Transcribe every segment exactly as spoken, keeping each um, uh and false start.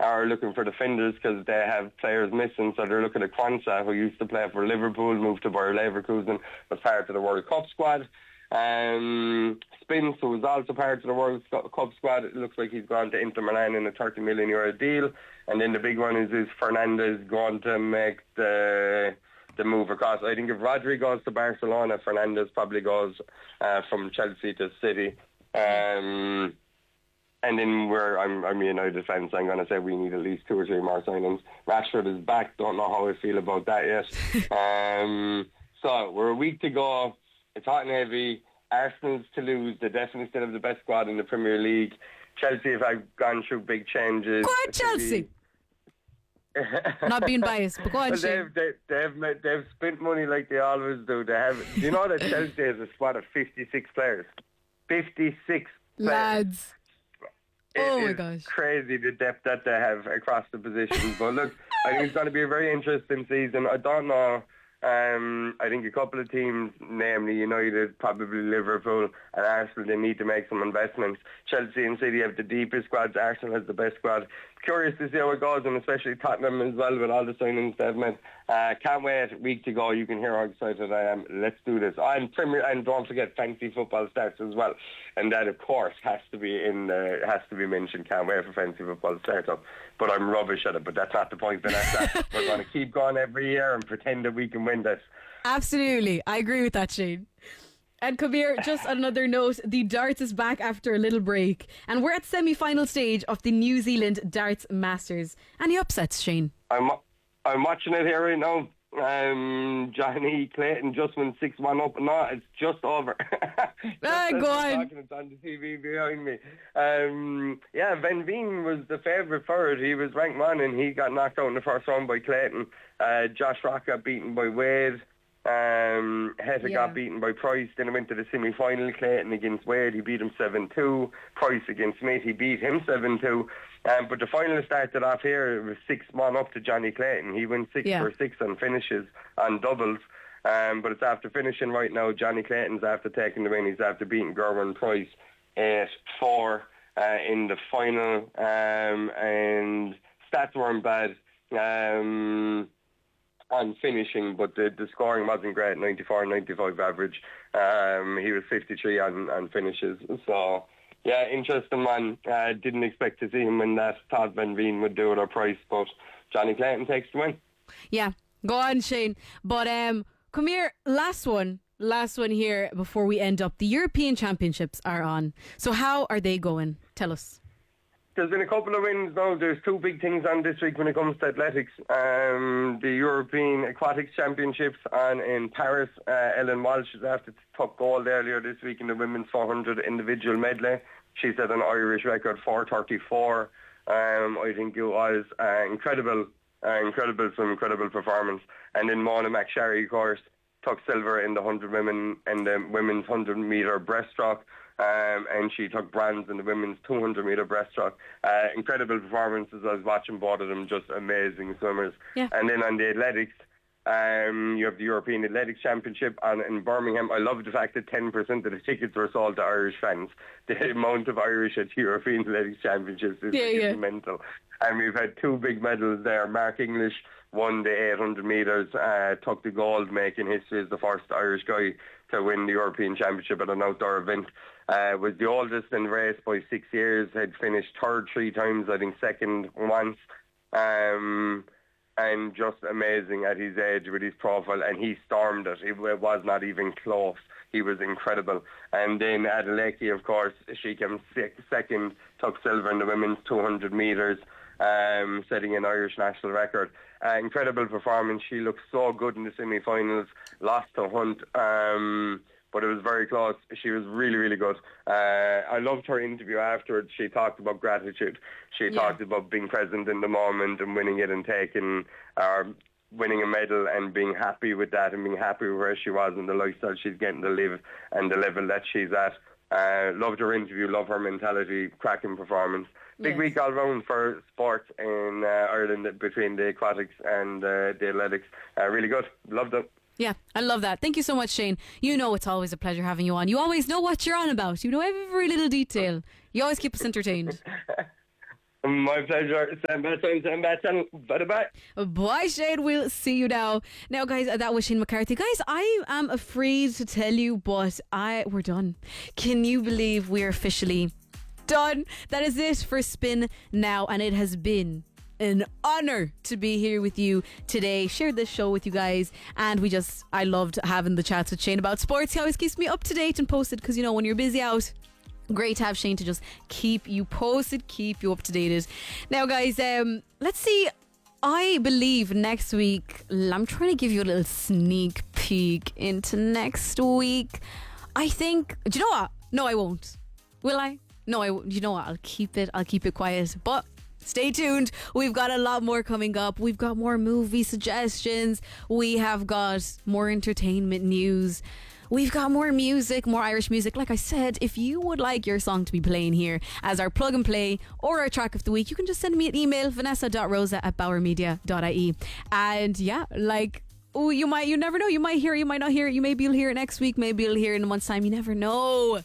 are looking for defenders because they have players missing. So they're looking at Kwanzaa, who used to play for Liverpool, moved to Bayer Leverkusen, was part of the World Cup squad. Um, Spence, who was also part of the World Cup squad, it looks like he's gone to Inter Milan in a thirty million euro deal. And then the big one is, is Fernandez going to make the the move across. I think if Rodri goes to Barcelona, Fernandez probably goes uh, from Chelsea to City. Um, and then we're, I'm, I'm a United fan, so I'm going to say we need at least two or three more signings. Rashford is back. Don't know how I feel about that yet. um, so we're a week to go. It's hot and heavy. Arsenal's to lose. They definitely still have the best squad in the Premier League. Chelsea have gone through big changes. Go on, Chelsea! Not being biased, but go on, well, Shane. they've, they, they've, they've spent money like they always do. They have. Do you know that Chelsea has a squad of fifty-six players? fifty-six players. Lads. It oh my is gosh. crazy the depth that they have across the positions. But look, I think it's going to be a very interesting season. I don't know. Um, I think a couple of teams, namely United, probably Liverpool and Arsenal, they need to make some investments. Chelsea and City have the deepest squads. Arsenal has the best squad. Curious to see how it goes, and especially Tottenham as well with all the signings they've made. Uh, can't wait. Week to go. You can hear how excited I am. Let's do this. And Premier, and don't forget fantasy football starts as well, and that of course has to be in. Uh, has to be mentioned. Can't wait for fantasy football start up. But I'm rubbish at it. But that's not the point. But that's that. We're going to keep going every year and pretend that we can win this. Absolutely, I agree with that, Shane. And Kabir, just on another note, the darts is back after a little break, and we're at semi-final stage of the New Zealand Darts Masters. Any upsets, Shane? I'm I'm watching it here right now. Um, Johnny Clayton just went six one up. No, it's just over. Ah, go on. It's on the T V behind me. Um, yeah, Van Veen was the favourite for it. He was ranked one, and he got knocked out in the first round by Clayton. Uh, Josh Rock got beaten by Wade. Um, Heta Yeah. got beaten by Price. Then he went to the semi-final. Clayton against Wade, he beat him seven two. Price against Smith, he beat him seven two. Um, but the final started off here. It was six one up to Johnny Clayton. He went six Yeah. for six on finishes, on doubles. Um, but it's after finishing right now. Johnny Clayton's after taking the win. He's after beating Gerwin Price eight four uh, in the final. Um, and stats weren't bad. Um... on finishing, but the, the scoring wasn't great, ninety-four ninety-five average. Um, he was fifty-three on, on finishes. So, yeah, interesting man. Uh, didn't expect to see him win that. Thought Van Veen would do it or Price, but Johnny Clayton takes the win. Yeah, go on, Shane. But um, come here, last one. Last one here before we end up. The European Championships are on. So how are they going? Tell us. There's been a couple of wins now. There's two big things on this week when it comes to athletics. Um, the European Aquatics Championships on in Paris. Uh, Ellen Walsh is after top gold earlier this week in the women's four hundred individual medley. She set an Irish record, four thirty-four. Um, I think it was uh, incredible, uh, incredible, some incredible performance. And then Mona McSharry, of course, took silver in the one hundred women in the women's one hundred metre breaststroke. Um, and she took bronze in the women's two hundred metre breaststroke. Uh, incredible performances. I was watching both of them, just amazing swimmers. Yeah. And then on the athletics, um, you have the European Athletics Championship on, in Birmingham. I love the fact that ten percent of the tickets were sold to Irish fans. The amount of Irish at the European Athletics Championships is, Yeah, is yeah. mental. And we've had two big medals there. Mark English won the eight hundred metres, uh, took the gold, making history as the first Irish guy to win the European Championship at an outdoor event. Uh, was the oldest in the race by six years, had finished third three times, I think second once, um, and just amazing at his age with his profile, and he stormed it. It was not even close. He was incredible. And then Adeleke, of course, she came second, took silver in the women's two hundred metres, um, setting an Irish national record. Uh, incredible performance. She looked so good in the semi-finals, lost to Hunt, um, but it was very close. She was really, really good. Uh, I loved her interview afterwards. She talked about gratitude. She Yeah. talked about being present in the moment and winning it and taking, uh, winning a medal and being happy with that and being happy with where she was and the lifestyle she's getting to live and the level that she's at. Uh, loved her interview, love her mentality, cracking performance. Big Yes. week all round for sports in uh, Ireland between the aquatics and uh, the athletics. Uh, really good. Loved it. Yeah, I love that. Thank you so much, Shane. You know it's always a pleasure having you on. You always know what you're on about. You know every little detail. You always keep us entertained. My pleasure. Stand back time, stand back time. Bye bye. Bye, Shane. We'll see you now. Now, guys, that was Shane McCarthy. Guys, I am afraid to tell you, but I we're done. Can you believe we're officially done? That is it for Spin Now, and it has been an honor to be here with you today. Shared this show with you guys, and we just I loved having the chats with Shane about sports. He always keeps me up to date and posted, because you know when you're busy out, great to have Shane to just keep you posted, keep you up to date. Now, guys, um, let's see. I believe next week, I'm trying to give you a little sneak peek into next week. I think, do you know what? No, I won't. Will I? No, I won't. You know what? I'll keep it. I'll keep it quiet. But stay tuned. We've got a lot more coming up. We've got more movie suggestions. We have got more entertainment news. We've got more music, more Irish music. Like I said, if you would like your song to be playing here as our plug and play or our track of the week, you can just send me an email, vanessa dot rosa at bauer media dot I E. And yeah, like, oh, you might, you never know. You might hear it, you might not hear it. You maybe you'll hear it next week. Maybe you'll hear it in a month's time. You never know.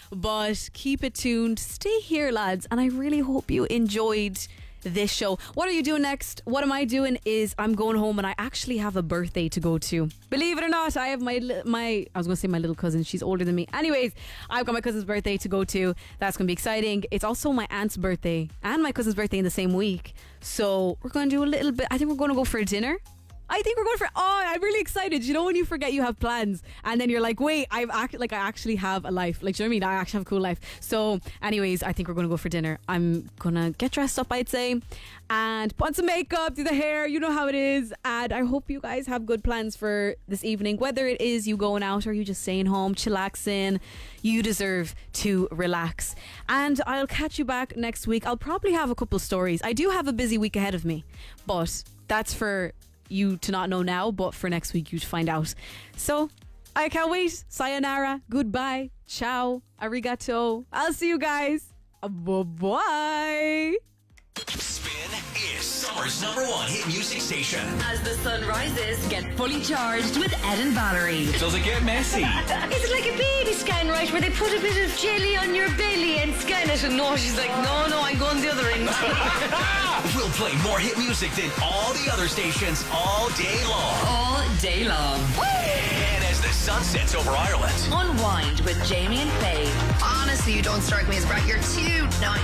But keep it tuned. Stay here, lads. And I really hope you enjoyed this show. What are you doing next? What am I doing is I'm going home, and I actually have a birthday to go to. Believe it or not, I have my my I was going to say my little cousin. She's older than me. Anyways, I've got my cousin's birthday to go to. That's going to be exciting. It's also my aunt's birthday and my cousin's birthday in the same week. So we're going to do a little bit. I think we're going to go for a dinner. I think we're going for, oh, I'm really excited. You know when you forget you have plans and then you're like, wait, I've act, like I actually have a life. Like, do you know what I mean? I actually have a cool life. So anyways, I think we're going to go for dinner. I'm going to get dressed up, I'd say, and put on some makeup, do the hair, you know how it is. And I hope you guys have good plans for this evening, whether it is you going out or you just staying home, chillaxing. You deserve to relax. And I'll catch you back next week. I'll probably have a couple stories. I do have a busy week ahead of me, but that's for you to not know now, but for next week you to find out. So I can't wait. Sayonara, goodbye, ciao, arigato. I'll see you guys. Bye bye. Spin is summer's number one hit music station. As the sun rises, get fully charged with Ed and Valerie. Does it get messy? Is it like a baby scan, right, where they put a bit of jelly on your belly and scan it? And no, she's like, no, no, I'm going the other end. We'll play more hit music than all the other stations all day long. All day long. And as the sun sets over Ireland, Unwind with Jamie and Faye. Honestly, you don't strike me as bright. You're too not